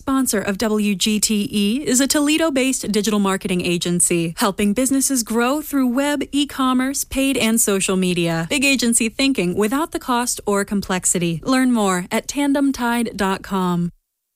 sponsor of WGTE is a Toledo-based digital marketing agency, helping businesses grow through web, e-commerce, paid, and social media. Big agency thinking without the cost or complexity. Learn more at tandemtide.com.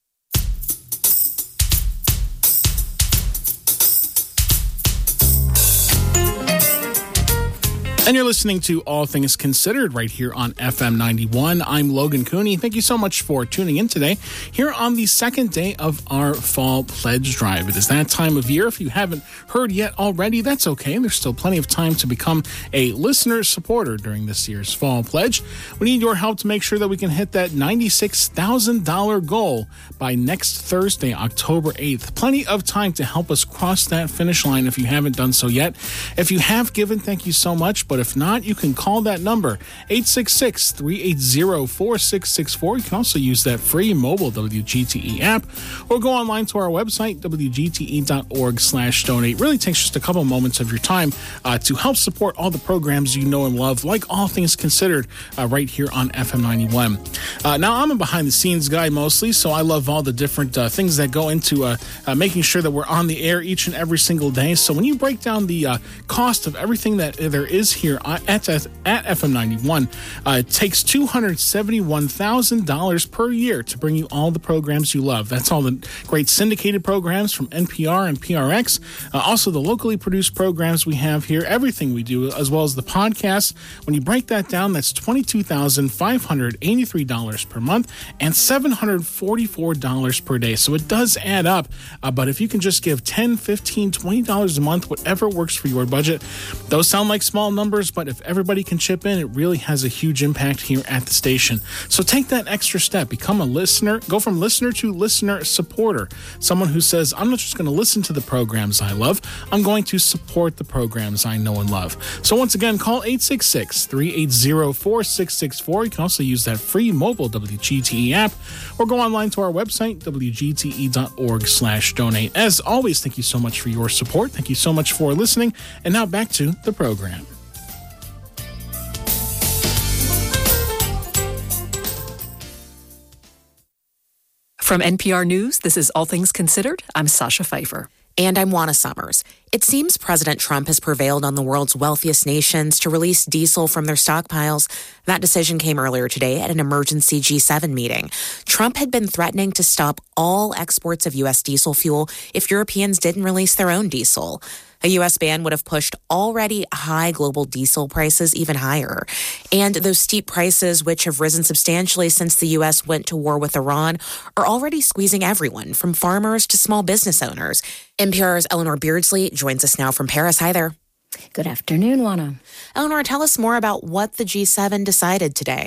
And you're listening to All Things Considered right here on FM 91. I'm Logan Cooney. Thank you so much for tuning in today here on the second day of our Fall Pledge Drive. It is that time of year. If you haven't heard yet already, that's okay. There's still plenty of time to become a listener supporter during this year's Fall Pledge. We need your help to make sure that we can hit that $96,000 goal by next Thursday, October 8th. Plenty of time to help us cross that finish line if you haven't done so yet. If you have given, thank you so much. But if not, you can call that number, 866-380-4664. You can also use that free mobile WGTE app or go online to our website, WGTE.org/donate. Really takes just a couple moments of your time to help support all the programs you know and love, like All Things Considered, right here on FM 91. Now, I'm a behind-the-scenes guy mostly, so I love all the different things that go into making sure that we're on the air each and every single day. So when you break down the cost of everything that there is here at FM 91, it takes $271,000 per year to bring you all the programs you love. That's all the great syndicated programs from NPR and PRX, also the locally produced programs we have here, everything we do, as well as the podcast. When you break that down, that's $22,583 per month and $744 per day. So it does add up, but if you can just give $10, $15, $20 a month, whatever works for your budget, those sound like small numbers, but if everybody can chip in, it really has a huge impact here at the station. So take that extra step. Become a listener. Go from listener to listener supporter. Someone who says, I'm not just going to listen to the programs I love, I'm going to support the programs I know and love. So once again, call 866-380-4664. You can also use that free mobile WGTE app or go online to our website, WGTE.org/donate. As always, thank you so much for your support. Thank you so much for listening. And now back to the program. From NPR News, this is All Things Considered. I'm Sasha Pfeiffer. And I'm Juana Summers. It seems President Trump has prevailed on the world's wealthiest nations to release diesel from their stockpiles. That decision came earlier today at an emergency G7 meeting. Trump had been threatening to stop all exports of U.S. diesel fuel if Europeans didn't release their own diesel. A U.S. ban would have pushed already high global diesel prices even higher. And those steep prices, which have risen substantially since the U.S. went to war with Iran, are already squeezing everyone, from farmers to small business owners. NPR's Eleanor Beardsley joins us now from Paris. Hi there. Good afternoon, Juana. Eleanor, tell us more about what the G7 decided today.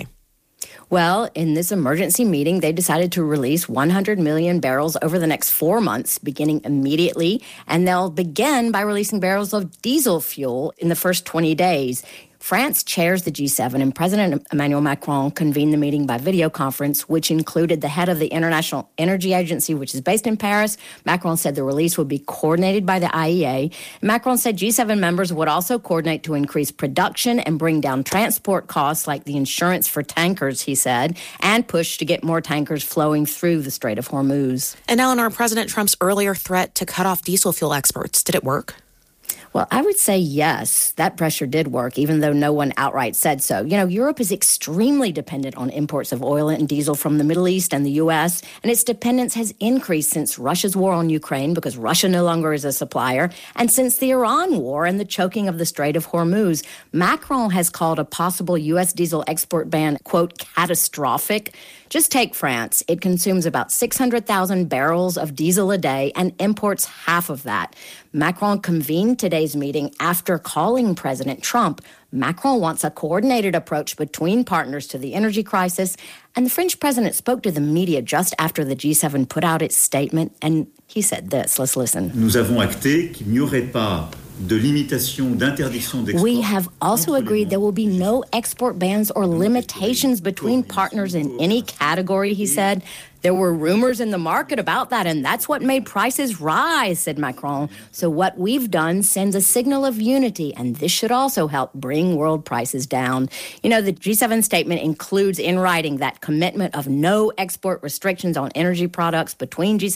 Well, in this emergency meeting, they decided to release 100 million barrels over the next 4 months, beginning immediately. And they'll begin by releasing barrels of diesel fuel in the first 20 days. France chairs the G7, and President Emmanuel Macron convened the meeting by video conference, which included the head of the International Energy Agency, which is based in Paris. Macron said the release would be coordinated by the IEA. Macron said G7 members would also coordinate to increase production and bring down transport costs, like the insurance for tankers, he said, and push to get more tankers flowing through the Strait of Hormuz. And Eleanor, President Trump's earlier threat to cut off diesel fuel exports, did it work? Well, I would say yes, that pressure did work, even though no one outright said so. You know, Europe is extremely dependent on imports of oil and diesel from the Middle East and the U.S., and its dependence has increased since Russia's war on Ukraine, because Russia no longer is a supplier, and since the Iran war and the choking of the Strait of Hormuz. Macron has called a possible U.S. diesel export ban, quote, catastrophic. Just take France. It consumes about 600,000 barrels of diesel a day and imports half of that. Macron convened today's meeting after calling President Trump. Macron wants a coordinated approach between partners to the energy crisis. And the French president spoke to the media just after the G7 put out its statement. And he said this. Let's listen. Nous avons acté qu'il n'y aurait pas de limitation, d'interdiction d'export. We have also agreed there will be no export bans or limitations between partners in any category, he said. There were rumors in the market about that, and that's what made prices rise, said Macron. So what we've done sends a signal of unity, and this should also help bring world prices down. You know, the G7 statement includes in writing that commitment of no export restrictions on energy products between G7